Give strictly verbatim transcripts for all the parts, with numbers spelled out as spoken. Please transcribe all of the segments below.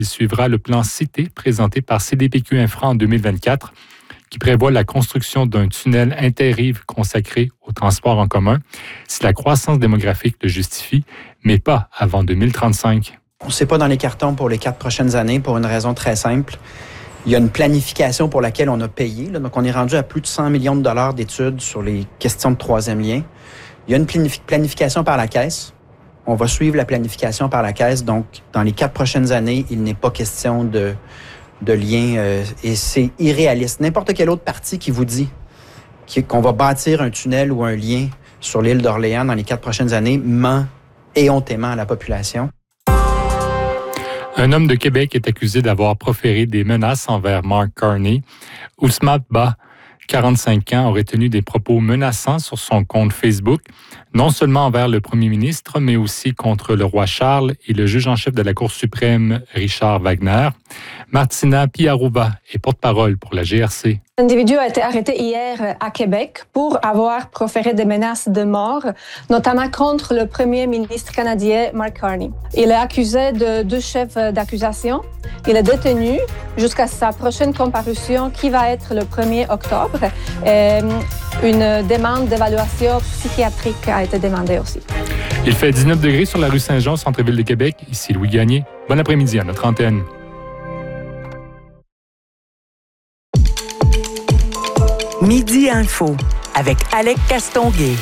Il suivra le plan Cité présenté par C D P Q Infra en deux mille vingt-quatre qui prévoit la construction d'un tunnel interrive consacré au transport en commun si la croissance démographique le justifie, mais pas avant deux mille trente-cinq. On ne sait pas dans les cartons pour les quatre prochaines années pour une raison très simple. Il y a une planification pour laquelle on a payé. Là, donc, on est rendu à plus de cent millions de dollars d'études sur les questions de troisième lien. Il y a une planification par la Caisse. On va suivre la planification par la Caisse. Donc, dans les quatre prochaines années, il n'est pas question de, de lien euh, et c'est irréaliste. N'importe quel autre parti qui vous dit qu'on va bâtir un tunnel ou un lien sur l'île d'Orléans dans les quatre prochaines années ment éhontément à la population. Un homme de Québec est accusé d'avoir proféré des menaces envers Mark Carney. Ousmane Ba, quarante-cinq ans, aurait tenu des propos menaçants sur son compte Facebook, non seulement envers le premier ministre, mais aussi contre le roi Charles et le juge en chef de la Cour suprême, Richard Wagner. Martina Piarouba est porte-parole pour la G R C. L'individu a été arrêté hier à Québec pour avoir proféré des menaces de mort, notamment contre le premier ministre canadien Mark Carney. Il est accusé de deux chefs d'accusation. Il est détenu jusqu'à sa prochaine comparution qui va être le premier octobre. Et une demande d'évaluation psychiatrique a été demandée aussi. Il fait dix-neuf degrés sur la rue Saint-Jean, centre-ville de Québec. Ici Louis Gagné. Bon après-midi à notre antenne. Midi Info avec Alec Castonguay.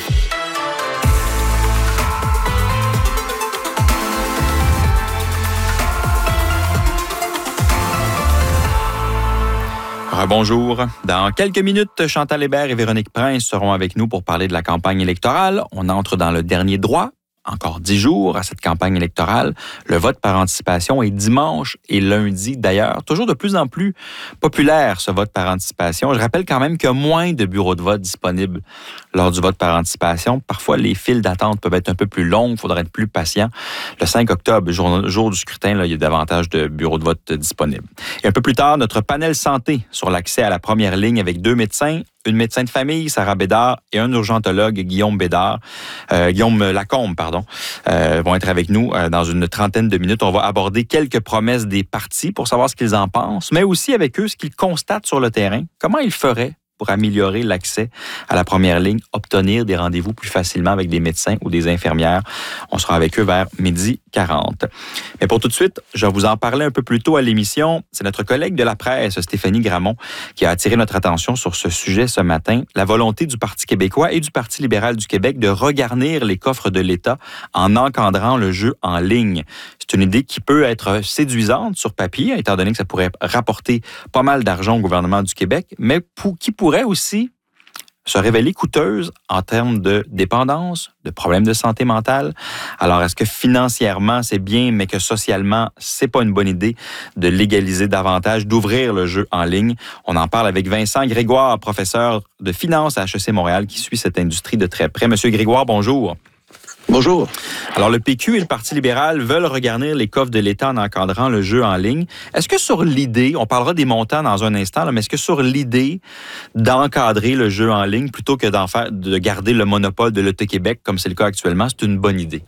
Bonjour. Dans quelques minutes, Chantal Hébert et Véronique Prince seront avec nous pour parler de la campagne électorale. On entre dans le dernier droit. Encore dix jours à cette campagne électorale. Le vote par anticipation est dimanche et lundi. D'ailleurs, toujours de plus en plus populaire, ce vote par anticipation. Je rappelle quand même qu'il y a moins de bureaux de vote disponibles lors du vote par anticipation. Parfois, les files d'attente peuvent être un peu plus longues. Il faudrait être plus patient. Le cinq octobre, jour, jour du scrutin, là, il y a davantage de bureaux de vote disponibles. Et un peu plus tard, notre panel santé sur l'accès à la première ligne avec deux médecins, une médecin de famille, Sarah Bédard, et un urgentologue, Guillaume Bédard, euh, Guillaume Lacombe, pardon, euh, vont être avec nous euh, dans une trentaine de minutes. On va aborder quelques promesses des partis pour savoir ce qu'ils en pensent, mais aussi avec eux ce qu'ils constatent sur le terrain. Comment ils feraient pour améliorer l'accès à la première ligne, obtenir des rendez-vous plus facilement avec des médecins ou des infirmières. On sera avec eux vers midi quarante. Mais pour tout de suite, je vais vous en parler un peu plus tôt à l'émission. C'est notre collègue de la presse, Stéphanie Gramont, qui a attiré notre attention sur ce sujet ce matin. La volonté du Parti québécois et du Parti libéral du Québec de regarnir les coffres de l'État en encadrant le jeu en ligne. C'est une idée qui peut être séduisante sur papier, étant donné que ça pourrait rapporter pas mal d'argent au gouvernement du Québec, mais pour, qui pourrait aussi se révéler coûteuse en termes de dépendance, de problèmes de santé mentale. Alors, est-ce que financièrement, c'est bien, mais que socialement, c'est pas une bonne idée de légaliser davantage, d'ouvrir le jeu en ligne? On en parle avec Vincent Grégoire, professeur de finance à H E C Montréal, qui suit cette industrie de très près. Monsieur Grégoire, bonjour. Bonjour. Alors, le P Q et le Parti libéral veulent regarnir les coffres de l'État en encadrant le jeu en ligne. Est-ce que sur l'idée, on parlera des montants dans un instant, là, mais est-ce que sur l'idée d'encadrer le jeu en ligne plutôt que d'en faire, de garder le monopole de l'Auto-Québec, comme c'est le cas actuellement, c'est une bonne idée?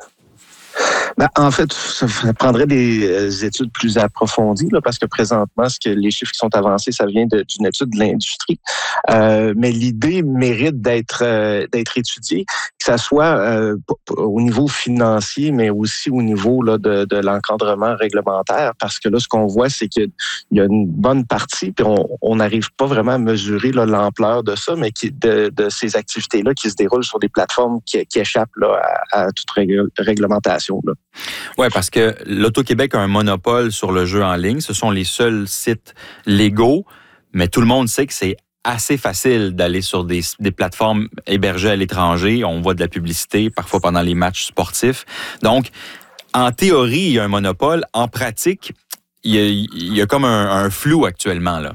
Ben, en fait, ça prendrait des études plus approfondies, là, parce que présentement, ce que les chiffres qui sont avancés, ça vient de, d'une étude de l'industrie. Euh, mais l'idée mérite d'être euh, d'être étudiée, que ça soit euh, au niveau financier, mais aussi au niveau là, de, de l'encadrement réglementaire, parce que là, ce qu'on voit, c'est qu'il y a une bonne partie, puis on n'arrive pas vraiment à mesurer là, l'ampleur de ça, mais qui, de, de ces activités-là qui se déroulent sur des plateformes qui, qui échappent là, à, à toute rég- réglementation. Là. Oui, parce que l'Auto-Québec a un monopole sur le jeu en ligne. Ce sont les seuls sites légaux, mais tout le monde sait que c'est assez facile d'aller sur des, des plateformes hébergées à l'étranger. On voit de la publicité, parfois pendant les matchs sportifs. Donc, en théorie, il y a un monopole. En pratique, il y a, il y a comme un, un flou actuellement, là.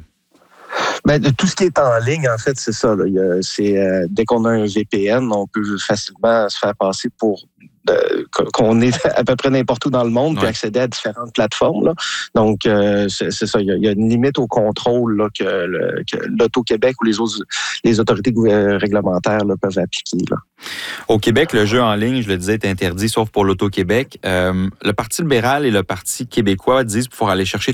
Ben, de tout ce qui est en ligne, en fait, c'est ça. Là. Il y a, c'est, euh, dès qu'on a un V P N, on peut facilement se faire passer pour de, qu'on est à peu près n'importe où dans le monde, ouais. Puis accéder à différentes plateformes. Là. Donc, euh, c'est, c'est ça. Il y, a, il y a une limite au contrôle là, que, le, que l'Auto-Québec ou les autres les autorités réglementaires là, peuvent appliquer. Là. Au Québec, le jeu en ligne, je le disais, est interdit, sauf pour l'Auto-Québec. Euh, le Parti libéral et le Parti québécois disent qu'il faut aller chercher